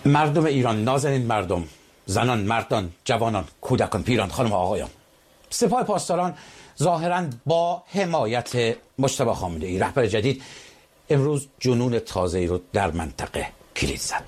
مردم ایران، نازنین مردم، زنان، مردان، جوانان، کودکان، پیران، خانم آقایان، سپاه پاسداران ظاهراً با حمایت مجتبی خامنه‌ای رهبر جدید امروز جنون تازه‌ای رو در منطقه کلید زد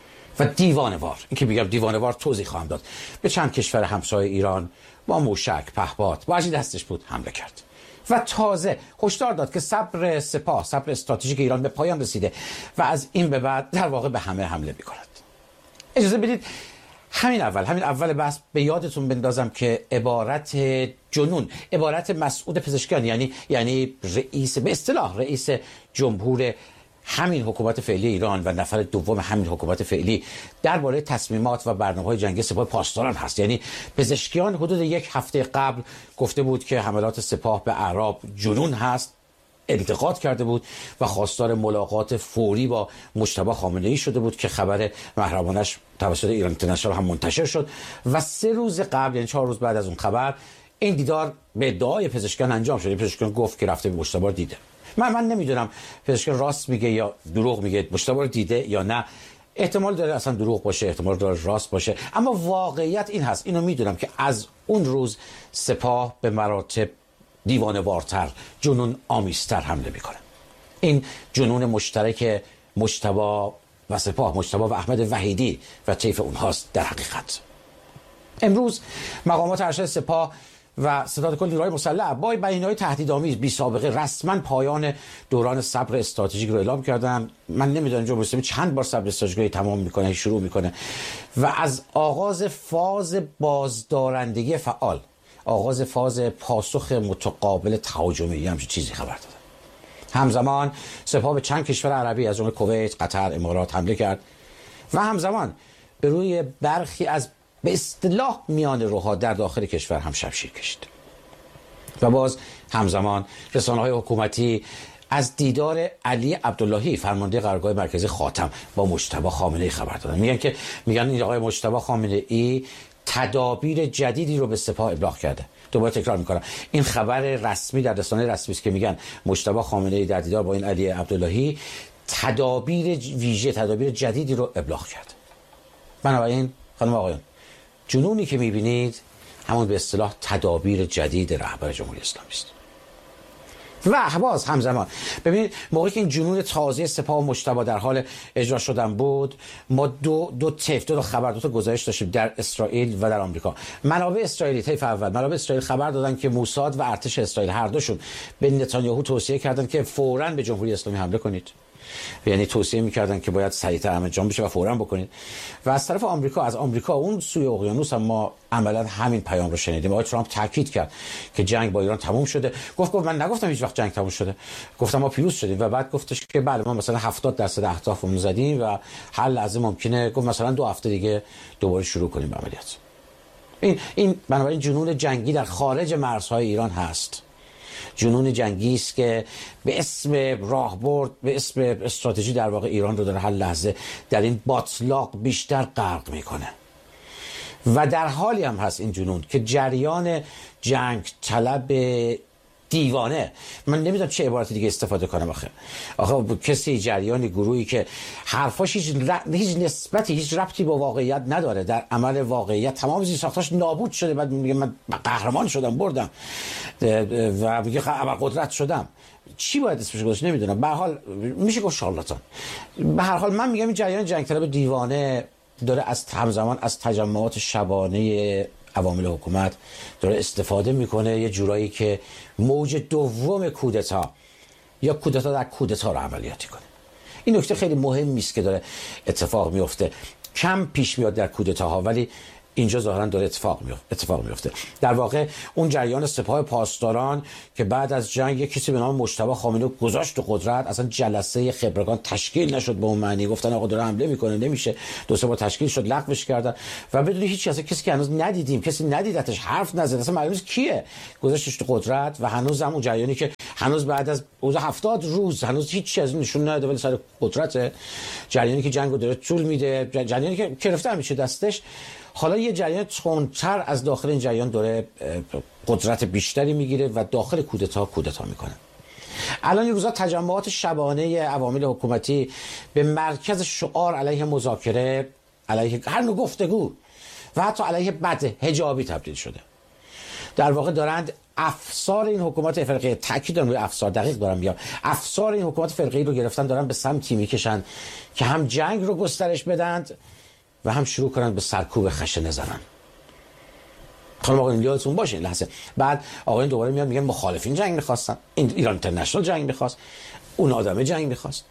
و دیوانه‌وار، این که میگم دیوانه‌وار توضیح خواهم داد، به چند کشور همسایه ایران با موشک، پهپاد و هرچی دستش بود حمله کرد و تازه هشدار داد که صبر سپاه، صبر استراتژیک ایران به پایان رسیده و از این به بعد در واقع به همه حمله می‌کند. اجازه بدید همین اول بحث به یادتون بندازم که عبارت جنون، عبارت مسعود پزشکیان، یعنی رئیس، به اصطلاح رئیس جمهور همین حکومت فعلی ایران و نفر دوم همین حکومت فعلی درباره تصمیمات و برنامه‌های جنگی سپاه پاسداران هست. یعنی پزشکیان حدود یک هفته قبل گفته بود که حملات سپاه به اعراب جنون هست، انتقاد کرده بود و خواستار ملاقات فوری با مجتبی خامنه‌ای شده بود که خبر محرمانش توسط ایران اینترنشنال هم منتشر شد و 3 روز قبل، یعنی 4 روز بعد از اون خبر، این دیدار به ادعای پزشکیان انجام شد. پزشکیان گفت که رفته به مجتبی دیده. من نمیدونم پزشکیان راست میگه یا دروغ میگه، مجتبی رو دیده یا نه. احتمال داره اصلا دروغ باشه، احتمال داره راست باشه، اما واقعیت این هست، اینو میدونم که از اون روز سپاه به مراتب دیوانه‌وارتر، جنون آمیزتر حمله میکنه. این جنون مشترک مجتبی و سپاه، مجتبی و احمد وحیدی و طیف اونهاست. در حقیقت امروز مقامات ارشد سپاه و ستاد کل نیروهای مسلح با بیانیه‌های تهدیدآمیز بی سابقه رسما پایان دوران صبر استراتژیک رو اعلام کردن. من نمیدونم جمهوری اسلامی چند بار صبر استراتژیک تمام میکنه، شروع میکنه و از آغاز فاز بازدارندگی فعال، آغاز فاز پاسخ متقابل تهاجمی همچین چیزی خبر دادن. همزمان سپاه به چند کشور عربی از جمله کویت، قطر، امارات حمله کرد و همزمان به روی برخی از به اصطلاح میان روها در داخل کشور هم شمشیر کشید. و باز همزمان رسانه‌های حکومتی از دیدار علی عبداللهی، فرمانده قرارگاه مرکزی خاتم، با مجتبی خامنه‌ای خبر دادن. میگن این آقای مجتبی خامنه‌ای تدابیر جدیدی رو به سپاه ابلاغ کرده. دوباره تکرار میکنم، این خبر رسمی در رسانه رسمی است که میگن مجتبی خامنه‌ای در دیدار با این علی عبداللهی تدابیر ویژه، تدابیر جدیدی رو ابلاغ کرد. بنابراین خانم آقایان، جنونی که میبینید همون به اصطلاح تدابیر جدید رهبر جمهوری اسلامی است. و باز همزمان ببینید، موقعی که این جنون تازه سپاه و مجتبی در حال اجرا شدن بود، ما دو خبر، دو تا گزارش داشتیم در اسرائیل و در آمریکا. منابع اسرائیلی، طیف اول، منابع اسرائیل خبر دادن که موساد و ارتش اسرائیل هر دوشون به نتانیاهو توصیه کردن که فوراً به جمهوری اسلامی حمله کنید. یعنی توصیه می‌کردن که باید سریعتر انجام بشه و فوراً بکنید. و از طرف آمریکا، از آمریکا اون سوی اقیانوس هم ما عملاً همین پیام رو شنیدیم. آقای ترامپ تاکید کرد که جنگ با ایران تموم شده. گفت من نگفتم هیچ وقت جنگ تموم شده، گفتم ما پیروز شدیم. و بعد گفتش که بله ما مثلا 70% اهدافمون زدیم و هر لحظه ممکنه، گفت مثلا 2 هفته دیگه دوباره شروع کنیم عملیات. این بنابراین جنون جنگی در خارج مرزهای ایران هست. جنون جنگی است که به اسم راهبرد، به اسم استراتژی در واقع ایران رو در هر لحظه در این باطلاق بیشتر غرق میکنه. و در حالی هم هست این جنون که جریان جنگ طلب دیوانه، من نمیدونم چه عبارتی دیگه استفاده کنم، آخه کسی، جریانی، گروهی که حرفاش هیچ نسبتی، هیچ ربطی با واقعیت نداره، در عمل واقعیت تمام زیرساختاش نابود شده، بعد میگه من قهرمان شدم، بردم و میگه ابرقدرت شدم. چی باید اسمش گذاشت نمیدونم. به هر حال میشه گفت شارلاتان. به هر حال من میگم این جریان جنگ طلب دیوانه داره از همزمان از تجمعات شبانه عوامل حکومت داره استفاده میکنه، یه جورایی که موج دوم کودتا یا کودتا در کودتا رو عملیاتی کنه. این نکته خیلی مهمی است که داره اتفاق میفته. کم پیش میاد در کودتاها، ولی اینجا ظاهرا داره اتفاق میفته. در واقع اون جریان سپاه پاسداران که بعد از جنگ یک کسی به نام مجتبی خامنه‌ای گذاشت تو قدرت، اصلا جلسه خبرگان تشکیل نشد به اون معنی، گفتن آقا داره حمله میکنه، نمیشه. 2-3 بار تشکیل شد، لغوش کردن و بدون هیچ چیز، کسی که هنوز ندیدیم، کسی ندیدتش، حرف نزد، اصلا معلوم نیست کیه، گذاشتش تو قدرت. و هنوز هم اون جریانی که هنوز بعد از 70 روز هنوز هیچ چیز نشون نداده ولی سر قدرت، جریانی که جنگو داره طول میده، جریانی که گرفته میشه دستش. حالا یه جریان تندتر از داخل این جریان داره قدرت بیشتری میگیره و داخل کودتا میکنه. الان این روزا تجمعات شبانه عوامل حکومتی به مرکز شعار علیه مذاکره علیه هر نوع گفتگو و حتی علیه بد حجابی تبدیل شده. در واقع دارند افسار این حکومت فرقه، تاکید روی افسار، دقیق دارم میگم، افسار این حکومت فرقه‌ای رو گرفتن، دارن به سمتی میکشن که هم جنگ رو گسترش بدند و هم شروع کنند به سرکوب خشنه زنن. خانم آقایون یادتون باشه این لحظه بعد آقایون دوباره میاد میگن مخالفین جنگ میخواستن، این ایران اینترنشنال جنگ میخواست، اون آدم جنگ میخواست.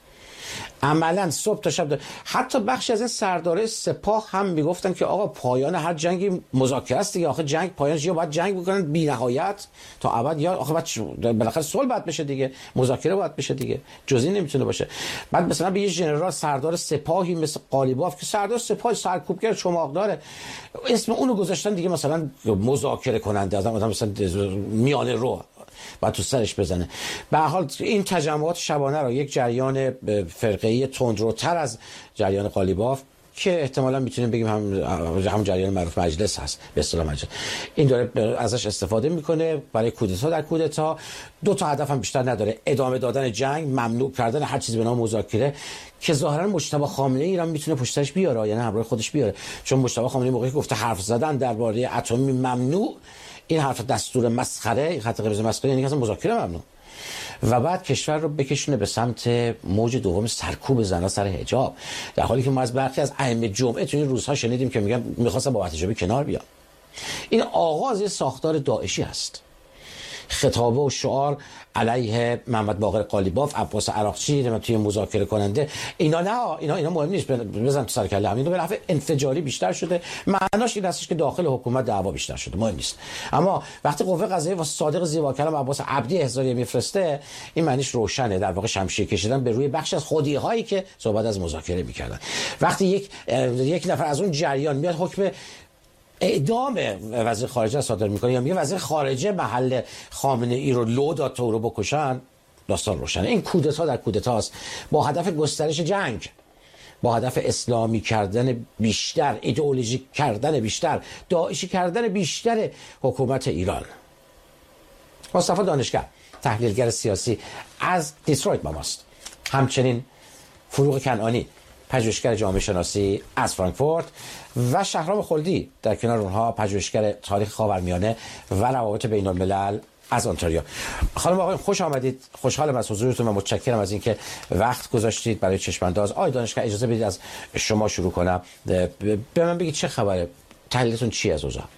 عملا صبح تا شب حتی بخشی از این سردار سپاه هم میگفتن که آقا پایان هر جنگی مذاکره است دیگه، آخه جنگ پایانش یا باید جنگ بکنن بی نهایت تا ابد، یا آخه بالاخره صلح باید بشه دیگه، مذاکره باید بشه دیگه، جزئی نمیتونه باشه. بعد مثلا به یه ژنرال سردار سپاهی مثل قالیباف که سردار سپاه سرکوبگر چماقداره، اسم اونو گذاشتن دیگه مثلا مذاکره کننده، آدم مثلا میانه رو بعد تو سرش بزنه. به هر حال این تجمعات شبانه را یک جریان فرقه‌ای تندروتر از جریان قالیباف که احتمالاً میتونیم بگیم هم جریان معروف مجلس هست، به اصطلاح مجلس، این داره ازش استفاده میکنه برای کودتا در کودتا. دو تا هدف هم بیشتر نداره، ادامه دادن جنگ، ممنوع کردن هر چیز به نام مذاکره که ظاهرا مجتبی خامنه‌ای ایران میتونه پشتش بیاره، یعنی همراه خودش بیاره، چون مجتبی خامنه‌ای موقعی گفته حرف زدن درباره اتمی ممنوع، این حرف دستور مسخره، خط قرمز مسخره، یعنی اصلا مذاکره ممنوع. و بعد کشور رو بکشونه به سمت موج دوم سرکوب زن‌ها سر حجاب، در حالی که ما از برخی از ائمه جمعه تو این روزها شنیدیم که میگن می‌خواستن با حجابی کنار بیان. این آغاز ساختار داعشی است. خطابه و شعار علیه محمد باقر قالیباف، عباس عراقچی توی مذاکره کننده، اینا نه، اینا مهم نیست، بزن تو سر کله هم. اینا به نفع انفجاری بیشتر شده، معناش این هستش که داخل حکومت دعوا بیشتر شده، مهم نیست. اما وقتی قوه قضاییه واسه صادق زیباکلام عباس عبدی احضاریه میفرسته، این معنیش روشنه، در واقع شمشیر کشیدن به روی بخش از خودی‌هایی که صحبت از مذاکره می‌کردن. وقتی یک نفر از اون جریان میاد حکم اعدام وزیر خارجه صادر میکنه یا میگه وزیر خارجه محل خامنه‌ای رو لو داد تا او رو بکشن، داستان روشنه. این کودتا در کودتاست با هدف گسترش جنگ، با هدف اسلامی کردن بیشتر، ایدئولوژی کردن بیشتر، داعشی کردن بیشتر حکومت ایران. مصطفی دانشگر، تحلیلگر سیاسی از دیترویت با ماست. همچنین فروغ کنعانی، پژوهشگر جامعه شناسی از فرانکفورت، و شهرام خلدی در کنار اونها پژوهشگر تاریخ خاورمیانه و روابط بین الملل از انتاریو. خانم آقایون خوش آمدید، خوشحالم از حضورتون و متشکرم از اینکه وقت گذاشتید برای چشمانداز. آقای دانشگر اجازه بدید از شما شروع کنم، به من بگید چه خبره، تحلیلتون چی از اوضاع؟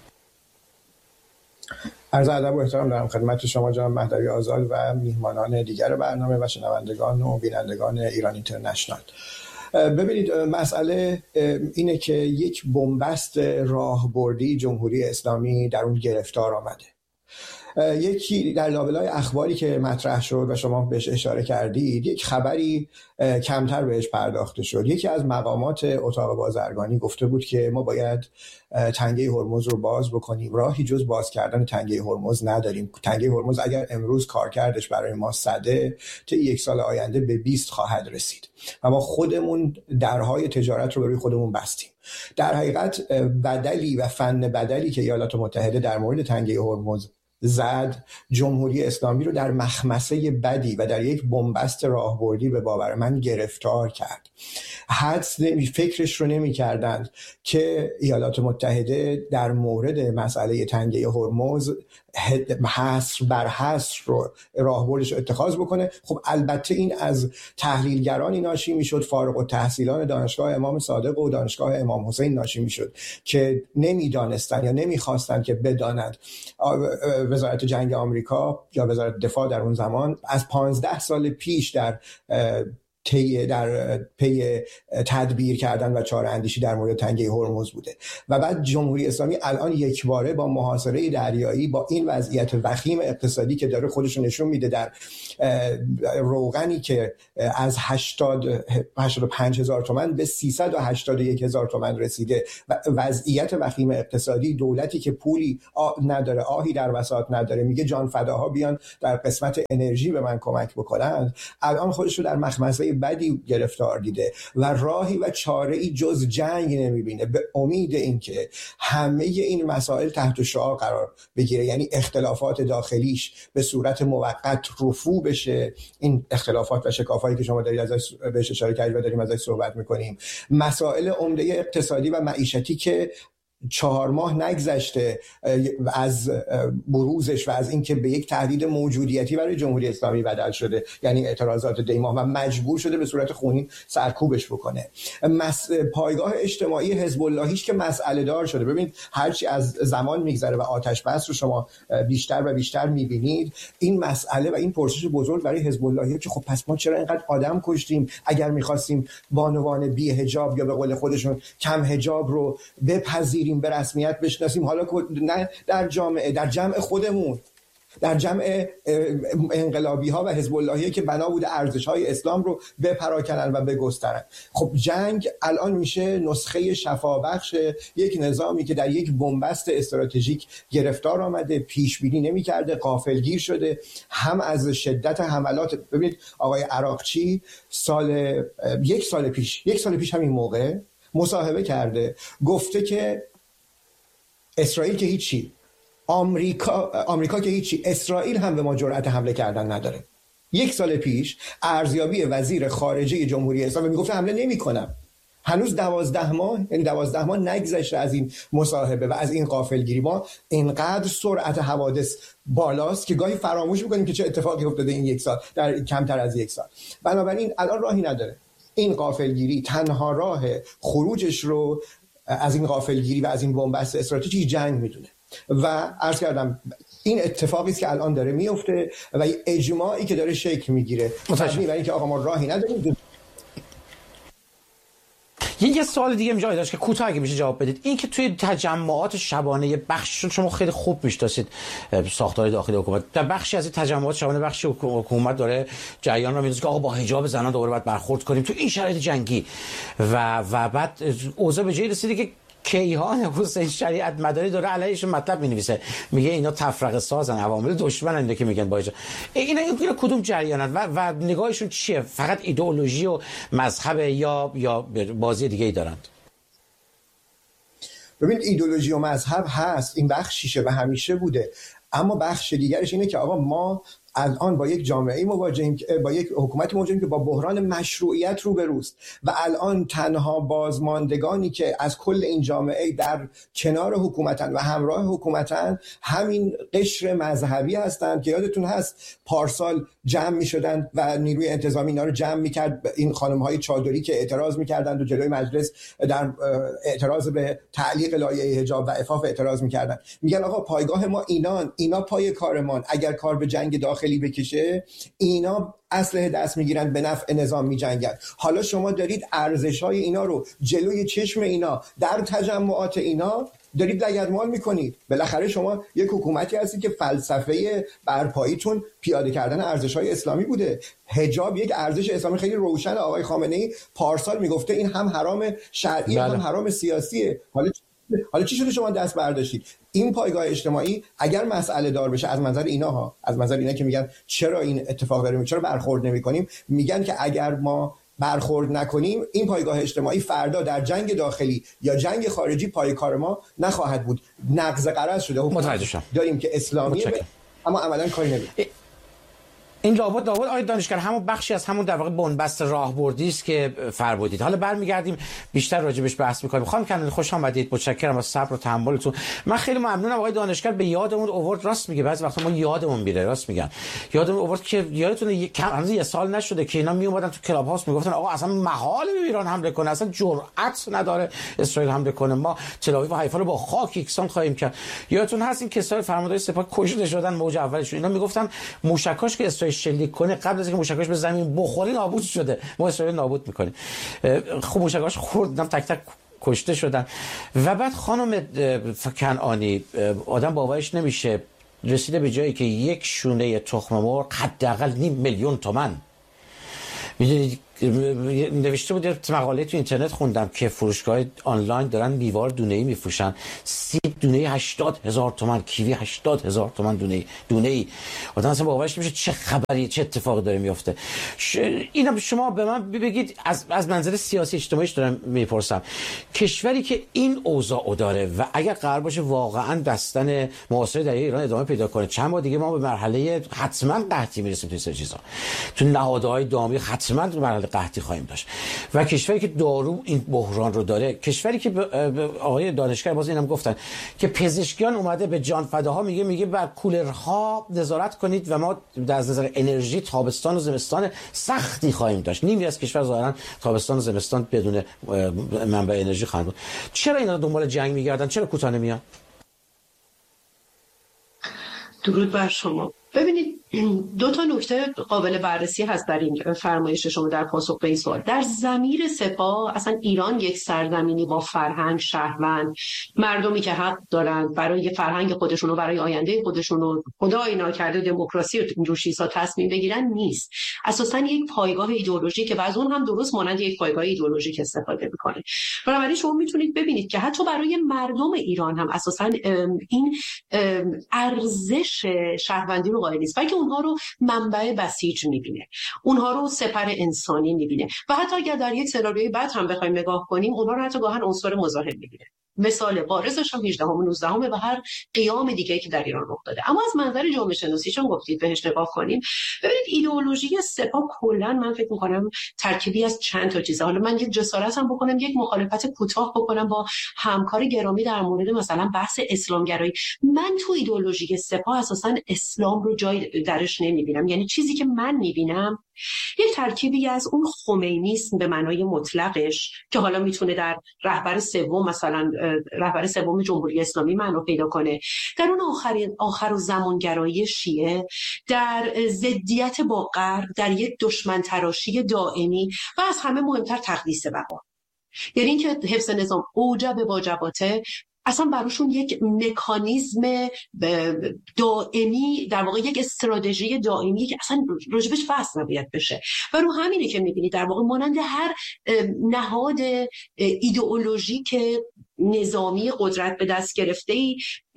عرض ادب و احترام دارم خدمت شما جناب مهدوی آزاد و میهمانان دیگر برنامه و شنوندگان و بینندگان ایران اینترنشنال. ببینید، مسئله اینه که یک بنبست راهبردی جمهوری اسلامی در اون گرفتار آمده. یکی در لابلای اخباری که مطرح شد و شما بهش اشاره کردید، یک خبری کمتر بهش پرداخته شد. یکی از مقامات اتاق بازرگانی گفته بود که ما باید تنگه هرمز رو باز بکنیم، راهی جز باز کردن تنگه هرمز نداریم. تنگه هرمز اگر امروز کارکردش برای ما صده، تا یک سال آینده به 20 خواهد رسید و ما خودمون درهای تجارت رو برای خودمون بستیم. در حقیقت بدلی و فن بدلی که ایالات متحده در مورد تنگه هرمز زد، جمهوری اسلامی رو در مخمسه بدی و در یک بنبست راهبردی به باور من گرفتار کرد. فکرش رو نمی کردند که ایالات متحده در مورد مسئله تنگه هرمز حصر بر حصر رو راهبردش اتخاذ بکنه. خب البته این از تحلیلگرانی ناشی میشد، فارغ التحصیلان دانشگاه امام صادق و دانشگاه امام حسین ناشی میشد که نمیدانستن یا نمیخواستن که بدانند وزارت جنگ آمریکا یا وزارت دفاع در اون زمان از 15 سال پیش در پی تدبیر کردن و چاره اندیشی در مورد تنگه هرمز بوده. و بعد جمهوری اسلامی الان یکباره با محاصره دریایی، با این وضعیت وخیم اقتصادی که داره خودش نشون میده، در روغنی که از 85,000 تومان به 381,000 تومان رسیده و وضعیت وخیم اقتصادی، دولتی که پولی نداره، آهی در بساط نداره، میگه جان فداها بیان در قسمت انرژی به من کمک بکنند، الان خودش رو در مخمسه حالتهای بدی گرفتار دیده و راهی و چاره‌ای جز جنگ نمیبینه، به امید اینکه همه این مسائل تحت شعاع قرار بگیره، یعنی اختلافات داخلیش به صورت موقت رفوع بشه. این اختلافات و شکافایی که شما دارید ازش بهش اشاره کردید و داریم ازش صحبت میکنیم، مسائل عمده اقتصادی و معیشتی که 4 ماه نگذشته از بروزش و از اینکه به یک تهدید موجودیتی برای جمهوری اسلامی بدل شده، یعنی اعتراضات دیما، و مجبور شده به صورت خونین سرکوبش بکنه. پایگاه اجتماعی حزب اللهیش که مسئله دار شده. ببینید هرچی از زمان میگذره و آتش بس رو شما بیشتر و بیشتر میبینید، این مسئله و این پرسش بزرگ برای حزب اللهی که خب پس ما چرا اینقدر آدم کشتیم اگر میخواستیم بانوان بی حجاب یا به قول خودشون کم حجاب رو بپذیریم، به رسمیت بشناسیم، حالا نه در جامعه، در جمع خودمون، در جمع انقلابی ها و حزب اللهی که بنا بوده ارزش های اسلام رو بپراکنن و بگسترن. خب جنگ الان میشه نسخه شفابخش یک نظامی که در یک بنبست استراتژیک گرفتار آمده، پیش بینی نمی‌کرده، غافلگیر شده، هم از شدت حملات. ببینید آقای عراقچی یک سال پیش همین موقع مصاحبه کرده، گفته که اسرائیل که هیچی، آمریکا که هیچی، اسرائیل هم به ما جرأت حمله کردن نداره. 1 سال پیش ارزیابی وزیر خارجه جمهوری اسلامی میگفت حمله نمی‌کنم. هنوز 12 ماه نگذشته از این مصاحبه و از این غافلگیری. ما اینقدر سرعت حوادث بالاست که گاهی فراموش می‌کنیم که چه اتفاقی افتاده این 1 سال، در کمتر از 1 سال. بنابراین الان راهی نداره. این غافلگیری تنها راه خروجش رو از این غافلگیری و از این بنبست استراتژیک جنگ میدونه و عرض کردم این اتفاقی است که الان داره میفته و اجماعی که داره شکل میگیره برای اینکه آقا ما راهی نداریم. یه سوال دیگه جای داشت که کوتاه اگه میشه جواب بدید. این که توی تجمعات شبانه بخش، شما خیلی خوب میشناسید ساختار داخلی حکومت، در بخشی از این تجمعات شبانه بخش حکومت داره جریان رو میندازه که آقا با حجاب زنان دوباره باید برخورد کنیم تو این شرایط جنگی و بعد اوضاع به جایی رسیده که کیهان حسین شریعت مداری داره علیهش مطلب مینویسه، میگه اینا تفرقه سازن، عوامل دشمنن، اینا که میگن باشه. اینا کدوم جریانن و نگاهشون چیه؟ فقط ایدئولوژی و مذهب یا بازی دیگه ای دارند؟ ببین ایدئولوژی و مذهب هست، این بخشیشه و همیشه بوده، اما بخش دیگرش اینه که آقا ما الان با یک جامعه مواجهیم، با یک حکومت مواجهیم که با بحران مشروعیت روبروست و الان تنها بازماندگانی که از کل این جامعه در کنار حکومتن و همراه حکومتن همین قشر مذهبی هستند که یادتون هست پارسال جمع می‌شدن و نیروی انتظامی اینا رو جمع می‌کرد، این خانم‌های چادری که اعتراض می‌کردند و جلوی مجلس در اعتراض به تعلیق لایحه حجاب و عفاف اعتراض می‌کردن. میگن آقا پایگاه ما اینا پای کارمان، اگر کار به جنگ داخلی بکشه اینا اسلحه دست میگیرن، به نفع نظام میجنگن. حالا شما دارید ارزش‌های اینا رو جلوی چشم اینا در تجمعات اینا دارید لگدمال میکنید. بالاخره شما یک حکومتی هستید که فلسفه برپاییتون پیاده کردن ارزش‌های اسلامی بوده. حجاب یک ارزش اسلامی خیلی روشن. آقای خامنه‌ای پارسال میگفته این هم حرام شرعی هم حرام سیاسیه. حالا چی شده شما دست برداشتید؟ این پایگاه اجتماعی اگر مسئله دار بشه از منظر اینا که میگن چرا این اتفاق داره، چرا برخورد نمی‌کنیم، میگن که اگر ما برخورد نکنیم این پایگاه اجتماعی فردا در جنگ داخلی یا جنگ خارجی پای کار ما نخواهد بود. نقض قرض شده. داریم که اسلامیه اما عملاً کاری نمی‌کنه. این لابد آقای دانشگر همون بخشی از همون در واقع بنبست راهبردی است که فرمودید. حالا برمیگردیم بیشتر راجبش بحث می‌کنیم. خانم کنانی خوش آمدید. متشکرم از صبر و تحملتون. من خیلی ممنونم آقای دانشگر، به یادمون آورد. راست میگه بعضی وقتا ما یادمون میره، راست میگن. یادمون آورد که یادتونه یه سال نشده که اینا میومدن تو کلاب هاوس میگفتن آقا اصلا محاله به ایران حمله کنه، اصلا جرأت نداره اسرائیل حمله کنه، ما تل‌آویو و حیفا رو با خاک یکسان خواهیم کرد. یادتون هست این کسای فرماندهی سپاه کشته شدن موج اولشون، اینا میگفتن موشکاش که اسرائیل شلیک کنه قبل از اینکه موشکاش به زمین بخوره نابود شده، ما اسرائیل نابود میکنیم. خب موشکاش خوردن، تک تک کشته شدن. و بعد خانم کنعانی آدم باورش نمیشه رسیده به جایی که یک شونه تخم مرغ حداقل 500,000 تومان. میدونید نوشته بود، مقاله تو اینترنت خوندم که فروشگاه آنلاین دارن میوار دونه‌ای میفروشن، سیب دونه‌ای 80,000 تومان، کیوی 80,000 تومان دونه‌ای. آدم اصلا باورش نمیشه چه خبری، چه اتفاقی داره میفته. اینا شما به من بگید، از منظر سیاسی اجتماعیش دارم میپرسم، کشوری که این اوضاع داره و اگر قرار باشه واقعا بستن محاصره در ایران ادامه پیدا کنه، چند ماه دیگه ما به مرحله حتما قحطی میرسیم. تو این چیزا، تو نهادهای دامی حتما به مرحله قحطی خواهیم داشت. و کشوری که دارو این بحران رو داره، کشوری که آقای دانشگر باز اینم گفتن که پزشکیان اومده به جان فداها میگه بر کولرها نظارت کنید و ما در نظر انرژی تابستان و زمستان سختی خواهیم داشت. نیمی از کشور ظاهرا تابستان و زمستان بدون منبع انرژی خواهند بود. چرا اینا دنبال جنگ میگردن؟ چرا کوتاه نمیان؟ درود بر شما. ببینید، دو تا نکته قابل بررسی هست در این فرمایش شما در پاسخ به این سوال. در ضمیر سپاه، اصلا ایران یک سرزمینی با فرهنگ، شهروند، مردمی که حق دارند برای فرهنگ خودشون و برای آینده خودشون و خدای ناکرده دموکراسی و اینجور چیزها تصمیم بگیرن نیست. اساسا یک پایگاه ایدئولوژیکه و از اون هم درست مانند یک پایگاه ایدئولوژیک استفاده میکنه. بنابراین شما میتونید ببینید که حتی برای مردم ایران هم اساسا این ارزش شهروندی رو قائل نیست، بلکه اونها رو منبع بسیج میبینه، اونها رو سپر انسانی میبینه و حتی اگر در یک سناریوی بعد هم بخوایم نگاه کنیم، اونها رو حتی گاهن عنصر مزاحم میبینه. مثال بارزش هم 18 و 19 و هر قیام دیگه‌ای که در ایران رخ داده. اما از منظر جامعه شناسی چون گفتید بهش نگاه کنیم، ببینید ایدئولوژی سپاه کلا من فکر می‌کنم ترکیبی از چند تا چیزه. حالا من یک جسارتم بکنم، یک مخالفت کوتاه بکنم با همکار گرامی در مورد مثلا بحث اسلامگرایی. من تو ایدئولوژی سپاه اساسا اسلام رو جای درش نمی‌بینم. یعنی چیزی که من می‌بینم یک ترکیبی از اون خمینیسم به معنای مطلقش که حالا میتونه در رهبر سوم، مثلا رهبر سوم جمهوری اسلامی معنا پیدا کنه، در اون آخر و زمانگرایی شیعه، در ضدیت با غرب، در یک دشمن تراشی دائمی و از همه مهمتر تقدیس بقا. یعنی اینکه حفظ نظام اوجب واجباته اصلا براشون یک مکانیزم دائمی، در واقع یک استراتژی دائمی که اصلا راجبش بحث نباید بشه. و رو همینه که میبینید در واقع مانند هر نهاد ایدئولوژی که نظامی قدرت به دست گرفته‌ای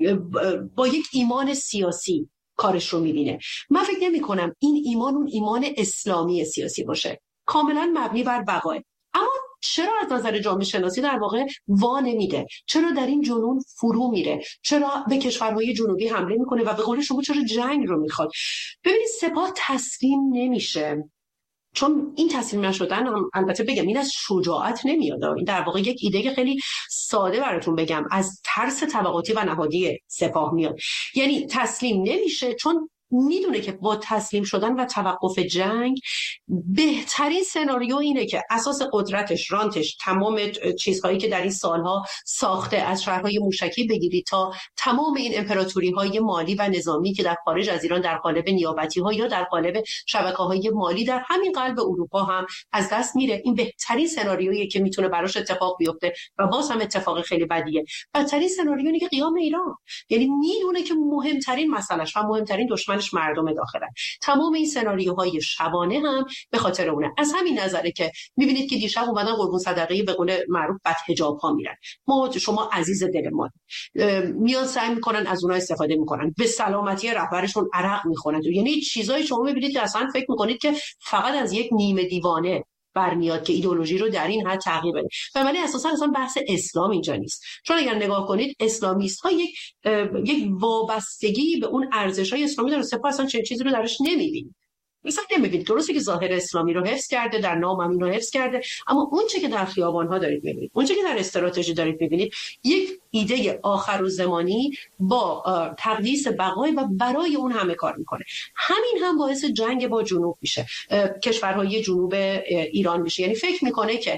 با یک ایمان سیاسی کارش رو میبینه. من فکر نمی کنم این ایمان اون ایمان اسلامی سیاسی باشه، کاملا مبنی بر بقای. اما چرا از نظر جامعه شناسی در واقع وا نمیده؟ چرا در این جنون فرو میره؟ چرا به کشورهای جنوبی حمله میکنه و به قول شما چرا جنگ رو میخواد؟ ببینید، سپاه تسلیم نمیشه، چون این تسلیم نشدن هم البته بگم این از شجاعت نمیاد. این در واقع یک ایده خیلی ساده براتون بگم، از ترس طبقاتی و نهادی سپاه میاد. یعنی تسلیم نمیشه چون میدونه که با تسلیم شدن و توقف جنگ بهترین سناریو اینه که اساس قدرتش، رانتش، تمام چیزهایی که در این سالها ساخته، از شهرهای موشکی بگیرید تا تمام این امپراتوری‌های مالی و نظامی که در خارج از ایران در قالب نیابتی‌ها یا در قالب شبکه‌های مالی در همین قلب اروپا هم از دست میره. این بهترین سناریویی که میتونه براش اتفاق بیفته و باز هم اتفاق خیلی بدیه. بدترین سناریو اینه که قیام ایران، یعنی میدونه که مهمترین مسئله‌اش و مهمترین دشمنش مردم داخلن. تمام این سناریوهای شبانه هم به خاطر اونه. از همین نظره که میبینید که دیشب اومدن قربون صدقه به قول معروف بدحجاب ها میرن. ما شما عزیز دل ما میان سعی میکنن از اونها استفاده میکنن، به سلامتی رهبرشون عرق میخونن. یعنی چیزای شما میبینید که اصلا فکر میکنید که فقط از یک نیمه دیوانه برمیاد که ایدئولوژی رو در این حد تغییر بده. ولی اساسا بحث اسلام اینجا نیست، چون اگر نگاه کنید اسلامیست ها یک وابستگی به اون ارزش‌های اسلامی داره. سپاه اصلا چه چیزی رو درش نمی‌بینید. مثلا نمی‌بینید. درسته که ظاهر اسلامی رو حفظ کرده، در نام هم رو حفظ کرده، اما اون چه که در خیابان‌ها دارید می‌بینید، اون چه که در استراتژی دارید می‌بینید، یک ایده آخرالزمانی با تقدیس بقای و برای اون همه کار میکنه. همین هم باعث جنگ با جنوب میشه، کشورهای جنوب ایران میشه. یعنی فکر میکنه که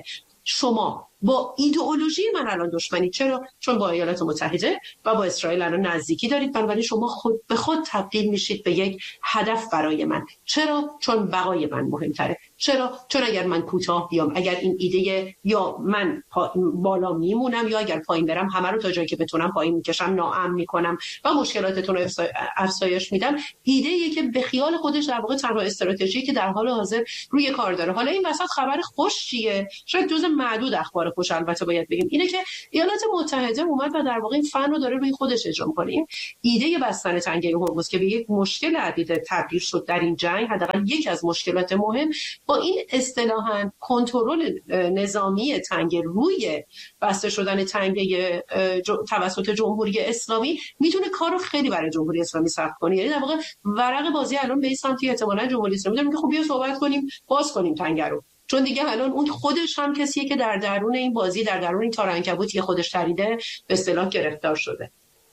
شما با ایدئولوژی من الان دشمنی. چرا؟ چون با ایالات متحده و با اسرائیل الان نزدیکی دارید، بنابراین شما خود به خود تبدیل میشید به یک هدف برای من. چرا؟ چون بقای من مهمتره. چرا؟ چون اگر من کوتاه بیام، اگر این ایده یا من بالا میمونم یا اگر پایین برم همه رو تا جایی که بتونم پایین میکشم، ناامن میکنم و مشکلاتتون رو افزایش میدم. ایده‌ای که به خیال خودش در واقع تنها استراتژی که در حال حاضر روی کار داره. حالا این وسط خبر خوش چیه؟ شاید جزء معدود اخبار خوش البته باید بگیم، اینه که ایالات متحده اومد و در واقع این فن رو داره روی خودش اجرا می‌کنه. این ایده بستن تنگه هرمز که به یک مشکل عدیده تبدیل شد در این جنگ، حداقل یکی از مشکلات مهم، با این اصطلاحاً کنترل نظامی تنگه روی بسته شدن تنگه توسط جمهوری اسلامی میتونه کارو خیلی برای جمهوری اسلامی سخت کنه. یعنی در واقع ورق بازی الان به این سمتی احتمالاً جمهوری اسلامی داره که خب بیا صحبت کنیم، باز کنیم تنگه رو، چون دیگه الان اون خودش هم کسیه که در درون این بازی، در درون این تارعنکبوتی خودش خریده به اصطلاح گرفتار شده.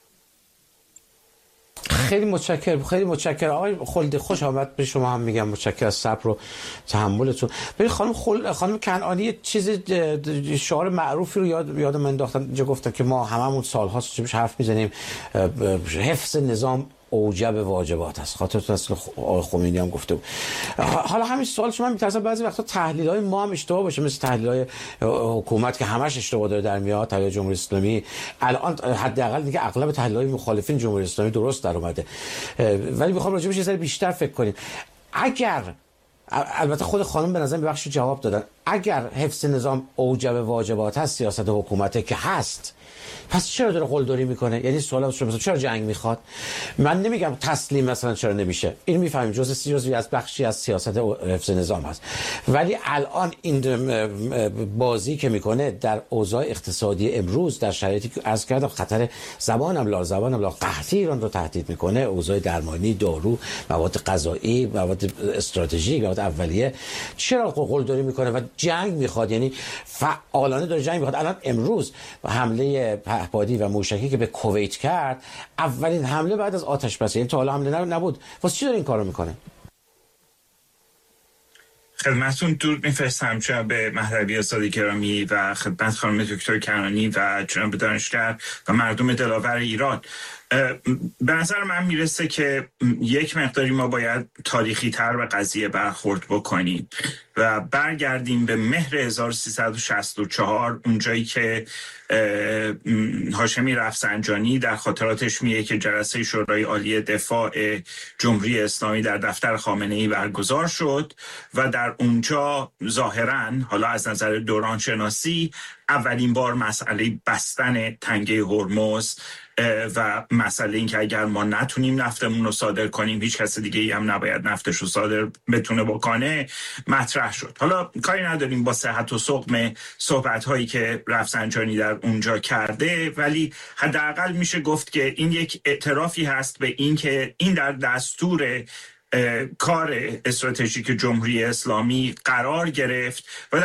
خیلی متشکرم آقای خلدی، خوش آمد به شما هم میگم، متشکرم از صبر و تحملتون. ببین خانم کنعانی چیز شعار معروفی رو یادم انداختن اینجا، گفتن که ما هممون سال‌هاست چه حرف میزنیم، حفظ نظام اوجب واجبات است. خاطرتون هست خمینی هم گفته بود. حالا همین سوال شما میترسم بعضی وقتا تحلیل‌های ما هم اشتباه باشه، مثل تحلیل‌های حکومت که همش اشتباه داره در میاد، تحلیل جمهوری اسلامی الان حداقل دیگه اغلب تحلیل‌های مخالفین جمهوری اسلامی درست در اومده، ولی میخوام راجع بهش یه ذره بیشتر فکر کنیم. اگر البته خود خانم به نظر بخشی جواب دادن، اگر حفظ نظام اوجب واجبات هست سیاست حکومت که هست، پس چرا داره قلدری میکنه؟ یعنی سوال مثلا چرا جنگ میخواد؟ من نمیگم تسلیم مثلا چرا نمیشه، این میفهمیم جزئی از بخشی از سیاست حفظ نظام هست، ولی الان این بازی که میکنه در اوضاع اقتصادی امروز، در شرایطی که عرض کردم خطر زبانم لا قحطی ایران رو تهدید میکنه، اوضاع درمانی، دارو، مواد غذایی، مواد استراتژیک، مواد اولیه، چرا قلدری میکنه و جنگ میخواد؟ یعنی فعالانه داره جنگ میخواد. الان امروز حمله پهپادی و موشکی که به کویت کرد، اولین حمله بعد از آتش بس، یعنی تا حالا حمله نبود، واسه چی داره این کارو میکنه؟ خدمتتون درود میفرستم جناب مهدوی آزاد گرامی و خدمت خانم دکتر کنعانی و جناب دانشگر و مردم دلاور ایران. به نظر من میرسه که یک مقداری ما باید تاریخی تر به قضیه برخورد بکنیم و برگردیم به مهر 1364، اونجایی که هاشمی رفسنجانی در خاطراتش میگه که جلسه شورای عالی دفاع جمهوری اسلامی در دفتر خامنه‌ای برگزار شد و در اونجا ظاهراً حالا از نظر دوران شناسی اولین بار مسئله بستن تنگه هرمز و مسئله این که اگر ما نتونیم نفتمون رو صادر کنیم، هیچ کس دیگه ای هم نباید نفتش رو صادر بتونه بکنه، مطرح شد. حالا کاری نداریم با صحت و سقم صحبت هایی که رفسنجانی در اونجا کرده، ولی حداقل میشه گفت که این یک اعترافی هست به این که این در دستور کار استراتژیک جمهوری اسلامی قرار گرفت و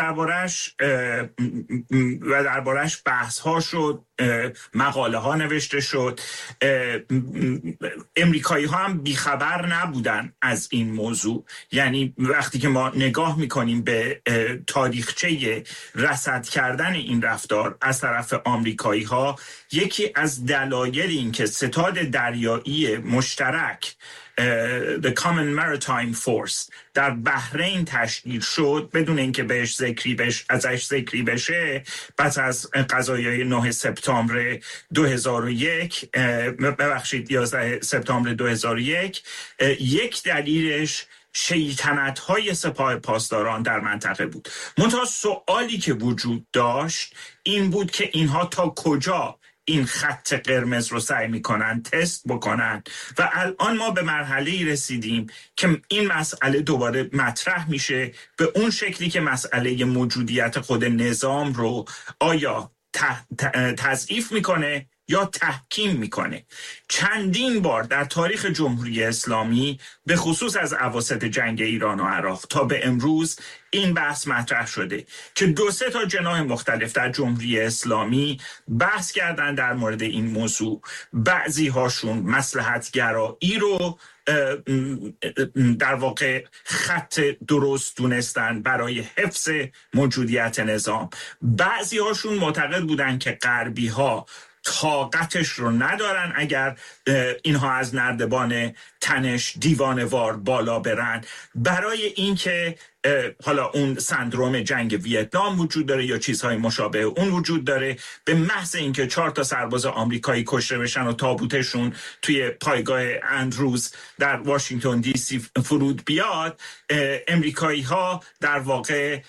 دربارش بحث ها شد، مقاله ها نوشته شد. امریکایی ها هم بیخبر نبودن از این موضوع. یعنی وقتی که ما نگاه میکنیم به تاریخچه رصد کردن این رفتار از طرف آمریکایی ها، یکی از دلایل این که ستاد دریایی مشترک The Common Maritime Force در بحرین تشکیل شد بدون اینکه ازش ذکری بشه، پس از قضایای 9 سپتامبر 2001 11 سپتامبر 2001. یک دلیلش شیطنت‌های سپاه پاسداران در منطقه بود. منتها سوالی که وجود داشت این بود که اینها تا کجا این خط قرمز رو سعی میکنن تست بکنن و الان ما به مرحله‌ای رسیدیم که این مسئله دوباره مطرح میشه به اون شکلی که مسئله موجودیت خود نظام رو آیا تضعیف میکنه یا تحکیم میکنه. چندین بار در تاریخ جمهوری اسلامی به خصوص از اواسط جنگ ایران و عراق تا به امروز این بحث مطرح شده که 2-3 تا جناح مختلف در جمهوری اسلامی بحث کردن در مورد این موضوع. بعضی هاشون مصلحت گرایی رو در واقع خط درست دونستن برای حفظ موجودیت نظام. بعضی هاشون معتقد بودن که غربی ها طاقتش رو ندارن اگر اینها از نردبان تنش دیوانوار بالا برن، برای اینکه حالا اون سندروم جنگ ویتنام وجود داره یا چیزهای مشابه اون وجود داره، به محض اینکه 4 تا سرباز آمریکایی کشته بشن و تابوتشون توی پایگاه اندروز در واشنگتن دی سی فرود بیاد، امریکایی ها در واقع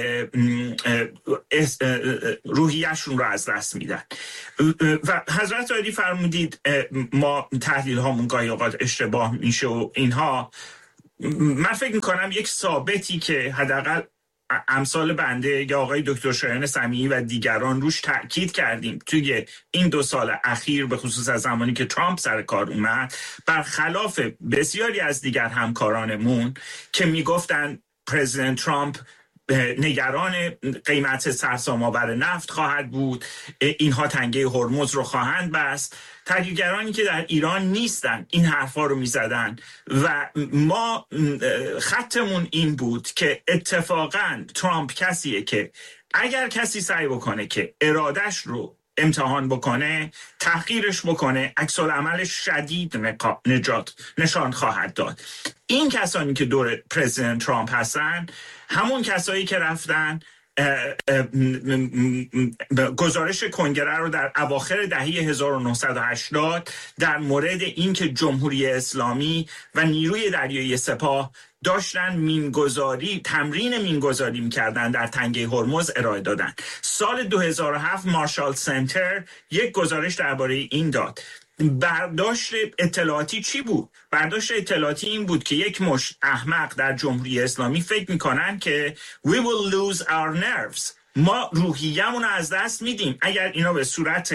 روحیه‌شون رو از دست میدن. و حضرت عالی فرمودید ما تحلیل هامون گاهی اوقات اشتباه میشه و اینها. من فکر میکنم یک ثابتی که حداقل امثال بنده یا آقای دکتر شایان سمیعی و دیگران روش تأکید کردیم توی این 2 سال اخیر، به خصوص از زمانی که ترامپ سر کار اومد، برخلاف بسیاری از دیگر همکارانمون که میگفتن پرزیدنت ترامپ نگران قیمت سرسام‌آور نفت خواهد بود، اینها تنگه هرمز رو خواهند بست، تحلیلگرانی که در ایران نیستن این حرفا رو میزدن و ما خطمون این بود که اتفاقاً ترامپ کسیه که اگر کسی سعی بکنه که ارادش رو امتحان بکنه، تحقیرش بکنه، عکس العملش شدید نشان خواهد داد. این کسانی که دور پرزیدنت ترامپ هستن همون کسایی که رفتن گزارش کنگره رو در اواخر دهه 1980 در مورد اینکه جمهوری اسلامی و نیروی دریایی سپاه داشتن تمرین مینگذاری میکردن در تنگه هرمز ارائه دادن. سال 2007 مارشال سنتر یک گزارش درباره این داد. برداشت اطلاعاتی چی بود؟ برداشت اطلاعاتی این بود که یک مشت احمق در جمهوری اسلامی فکر میکنن که we will lose our nerves، ما روحیه‌مون رو از دست میدیم اگر اینا به صورت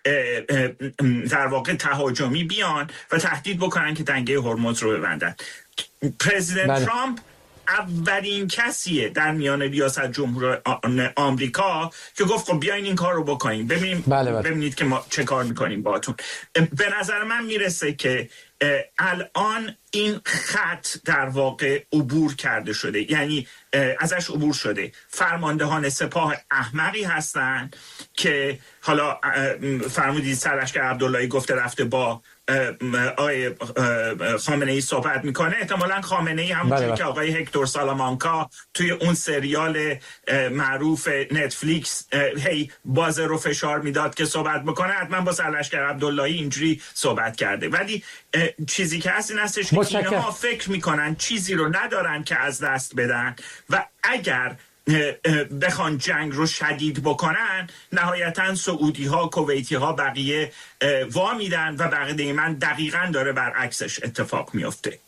در واقع تهاجمی بیان و تهدید بکنن که تنگه هرمز رو ببندن. پرزیدنت ترامپ اولین کسیه در میان ریاست جمهور آمریکا که گفت خب بیاین این کار رو بکنیم، ببینید که ما چه کار میکنیم باهاتون. به نظر من میرسه که الان این خط در واقع عبور کرده شده، یعنی ازش عبور شده. فرماندهان سپاه احمقی هستن که حالا فرمودید سرلشکر عبداللهی گفته رفته با آقای خامنه ای صحبت میکنه. احتمالاً خامنه ای همونجوری که آقای هکتور سالامانکا توی اون سریال معروف نتفلیکس هی بازه رو فشار میداد که صحبت بکنه، حتما با سرلشکر عبداللهی اینجوری صحبت کرده. ولی چیزی که هست این هستش که اینها فکر میکنن چیزی رو ندارن که از دست بدن و اگر بخوان جنگ رو شدید بکنن نهایتاً سعودی ها، کویتی ها، بقیه وا میدن و بقیه من دقیقاً داره برعکسش اتفاق میفته.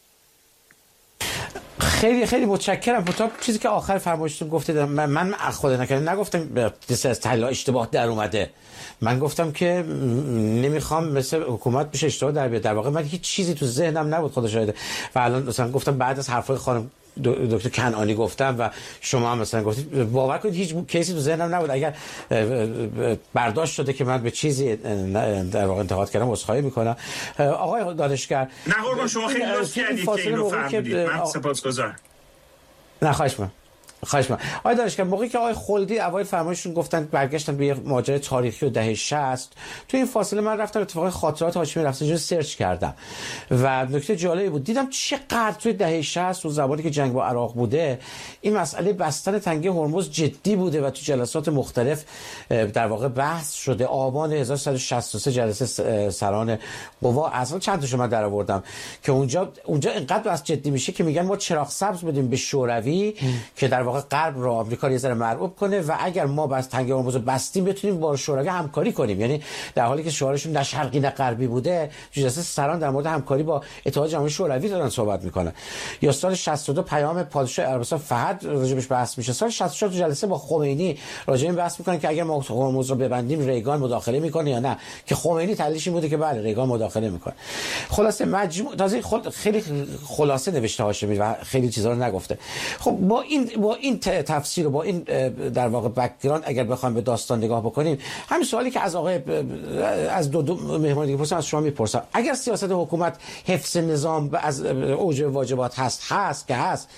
خیلی خیلی متشکرم. تا چیزی که آخر فرمایشتون گفتید من خود نگفتم از تحلیل اشتباه در اومده. من گفتم که نمیخوام مثل حکومت بشه اشتباه در بیاد. در واقع من هیچ چیزی تو ذهنم نبود، خدا شاهده. و الان مثلا گفتم بعد از حرفای خانم دکتر کنعانی گفتم و شما هم مثلا گفتید، باور کنید هیچ کیسی تو ذهنم نبود. اگر برداشت شده که من به چیزی در واقع انتقاد کردم عذرخواهی میکنم. آقای دانشگر، نه قربان شما خیلی لطف کردید که اینو فرمودید، من سپاسگزارم. نه خواهش من. آقای دانشگر، موقعی که آقای خلدی اوایل فرمایششون گفتن برگشتن به ماجرای تاریخی و دهه 60، تو این فاصله من رفتم اتفاقا خاطرات هاشمی رفسنجانی سرچ کردم و نکته جالبی بود. دیدم چقدر توی دهه 60 و زمانی که جنگ با عراق بوده این مسئله بستن تنگه هرمز جدی بوده و تو جلسات مختلف در واقع بحث شده. آبان 1163 جلسه سران قوا، اصلا چند تاشو من درآوردم که اونجا اینقدر بحث جدی میشه که میگن ما چراغ سبز بدیم به شوروی که در واقع غرب رو آمریکا یه ذره مرعوب کنه و اگر ما بس تنگه هرمز رو بستیم بتونیم با شوروی همکاری کنیم. یعنی در حالی که شعارشون نه شرقی نه غربی بوده، جلسه سران در مورد همکاری با اتحاد جماهیر شوروی دارن صحبت میکنن. یا سال 62 پیام پادشاه عربستان فهد راجبش بحث میشه. سال 64 تو جلسه با خمینی راجع این بحث میکنن که اگر ما هرمز رو ببندیم ریگان مداخله میکنه یا نه، که خمینی تحلیلش این بوده که بله ریگان مداخله میکنه. خلاصه مجموع تازه خیلی خلاصه نوشته هاشمی و خیلی چیزا رو نگفته. خب با این تفسیر و با این در واقع بک‌گراند اگر بخوام به داستان نگاه بکنیم، همین سوالی که از دو مهمان دیگه پرسیدم از شما میپرسم، اگر سیاست حکومت حفظ نظام از اوج واجبات هست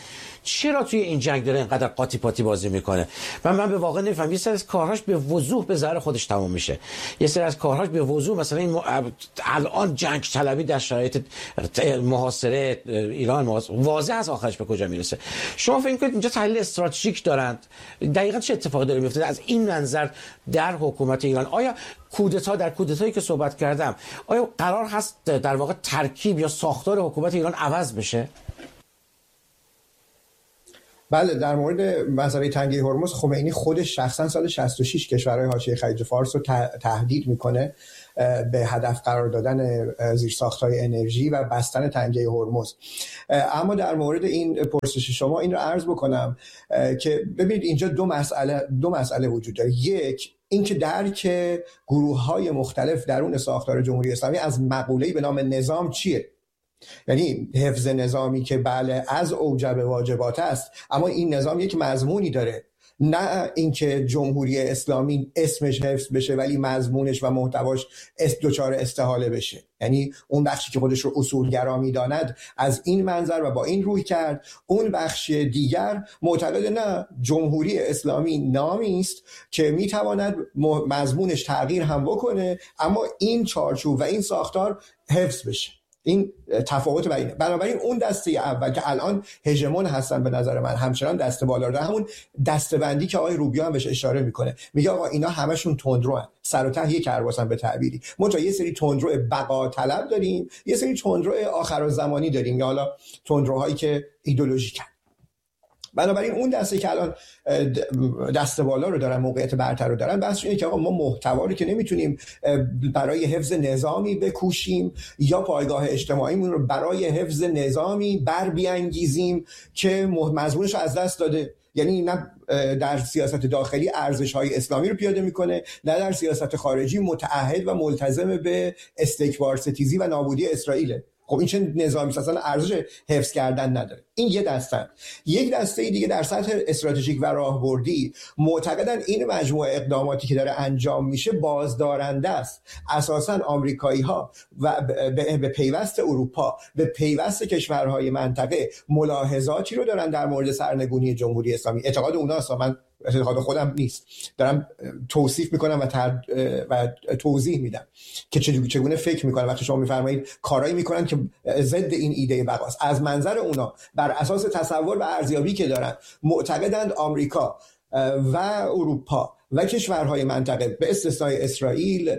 چرا توی این جنگ داره اینقدر قاطی پاتی بازی میکنه؟ من به واقع نمیفهم. یه سری از کارهاش به وضوح به ضرر خودش تموم میشه، یه سری از کارهاش به وضوح، مثلا این الان جنگ طلبی در شرایط محاصره ایران واضح از آخرش به کجا میرسه. شما فکر کنید اینجا تحلیل استراتژیک دارند؟ دقیقاً چه اتفاقی داره میفته از این منظر در حکومت ایران؟ آیا در کودتایی که صحبت کردم آیا قرار هست در واقع ترکیب یا ساختار حکومت ایران عوض بشه؟ بله، در مورد مسئله تنگه هرمز خمینی خودش شخصا سال 66 کشورهای حاشیه خلیج فارس رو تهدید میکنه به هدف قرار دادن زیرساخت‌های انرژی و بستن تنگه هرمز. اما در مورد این پرسش شما این رو عرض بکنم که ببینید اینجا دو مسئله وجود داره. یک، اینکه درک گروه‌های مختلف درون ساختار جمهوری اسلامی از مقوله‌ای به نام نظام چیه. یعنی حفظ نظامی که بله از اوجب واجبات است، اما این نظام یک مضمونی داره، نه اینکه جمهوری اسلامی اسمش حفظ بشه ولی مضمونش و محتواش دچار استحاله بشه. یعنی اون بخشی که خودش رو اصولگرا می‌داند از این منظر و با این روی کرد، اون بخش دیگر معتقد نه، جمهوری اسلامی نامی است که میتواند مضمونش تغییر هم بکنه اما این چارچوب و این ساختار حفظ بشه. این تفاوت بینه. بنابراین اون دسته اول که الان هژمون هستن به نظر من همچنان دسته بالا داره، همون دسته‌بندی که آقای روبیو هم بهش اشاره میکنه، میگه آقا اینا همشون تندروان، سر و ته یک کرباسن به تعبیری. ما یه سری تندرو بقا طلب داریم، یه سری تندرو آخرالزمانی داریم، یا حالا تندروهایی که ایدئولوژیکن. بنابراین اون دسته که الان دست بالا رو دارن، موقعیت برتر رو دارن، بحثش اینه که آقا ما محتوا رو که نمیتونیم برای حفظ نظامی بکوشیم یا پایگاه اجتماعیمون رو برای حفظ نظامی بر بیانگیزیم که مضمونش رو از دست داده. یعنی نه در سیاست داخلی ارزش‌های اسلامی رو پیاده میکنه، نه در سیاست خارجی متعهد و ملتزم به استکبار ستیزی و نابودی اسرائیل. خب این چه نظامی اصلا ارزش حفظ کردن نداره. این یه دسته. یک دسته دیگه در سطح استراتژیک و راهبردی معتقدن این مجموعه اقداماتی که داره انجام میشه بازدارنده است. اساسا آمریکایی‌ها و به پیوست اروپا، به پیوست کشورهای منطقه ملاحظاتی رو دارن در مورد سرنگونی جمهوری اسلامی. اعتقاد اوناست، من اعتقاد خودم نیست، دارم توصیف میکنم و توضیح میدم که چگونه فکر میکنم. وقتی شما میفرمایید کارایی میکنن که ضد این ایده بقاست، از منظر اونا بر اساس تصور و ارزیابی که دارن معتقدند آمریکا و اروپا و کشورهای منطقه به استثنای اسرائیل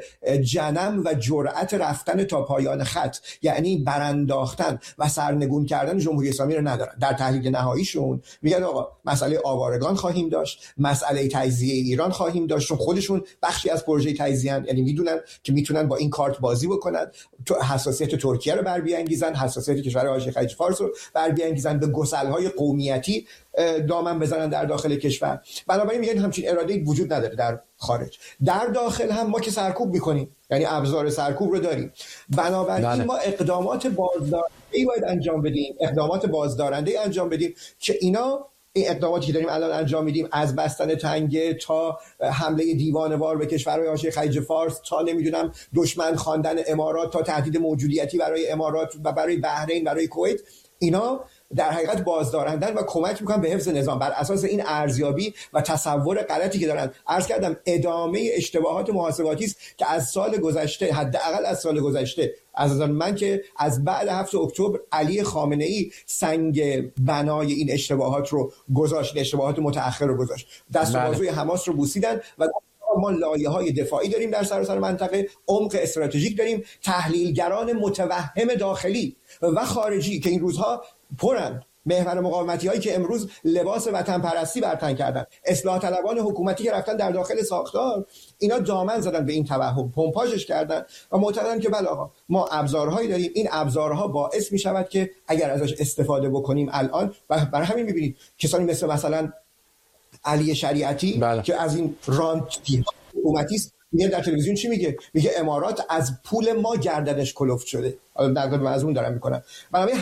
جنم و جرأت رفتن تا پایان خط، یعنی برانداختن و سرنگون کردن جمهوری اسلامی رو ندارن. در تحلیل نهاییشون میگن آقا مسئله آوارگان خواهیم داشت، مسئله تجزیه ایران خواهیم داشت، چون خودشون بخشی از پروژه تجزیه ان، یعنی میدونن که میتونن با این کارت بازی بکنن، حساسیت ترکیه رو بر بیانگیزن، حساسیت کشورهای حاشیه خلیج فارس رو بر بیانگیزن، به گسل‌های قومیتی دامن بزنن در داخل کشور. بنابراین میگن همچین اراده‌ای وجود نداره در خارج. در داخل هم ما که سرکوب میکنیم، یعنی ابزار سرکوب رو داریم. بنابراین ما اقدامات بازدارنده‌ای باید انجام بدیم، اقدامات بازدارنده‌ای انجام بدیم که این اقداماتی که داریم الان انجام میدیم، از بستن تنگه تا حمله دیوانه‌وار به کشورهای حاشیه خلیج فارس، تا نمیدونم دشمن خواندن امارات، تا تهدید موجودیتی برای امارات و برای بحرین، برای کویت، اینا در حقیقت بازدارندن و کمک میکنن به حفظ نظام. بر اساس این ارزیابی و تصور غلطی که دارن، عرض کردم ادامه اشتباهات محاسباتی است که از سال گذشته، حداقل از سال گذشته، از من که از بعد 7 اکتبر علی خامنه‌ای سنگ بنای این اشتباهات رو گذاشت، اشتباهات متأخر رو گذاشت، دست و بازوی حماس رو بوسیدن و ما لایه‌های دفاعی داریم در سراسر منطقه، عمق استراتژیک داریم، تحلیلگران متوهم داخلی و خارجی که این روزها پرند، محور مقاومتی هایی که امروز لباس وطن پرستی بر تن کردن، اصلاح طلبان حکومتی که رفتن در داخل ساختار، اینا دامن زدن به این توهم، پمپاژش کردن و معتقدن که بله آقا ما ابزارهایی داریم، این ابزارها باعث می شود که اگر ازش استفاده بکنیم الان، و برای همین می‌بینید کسانی مثلا علی شریعتی که از این رانتی حکومتی است، میاد در تلویزیون چی میگه؟ میگه امارات از پول ما گردنش کلفت شده. حالا در از اون دارم میکنم. بنابراین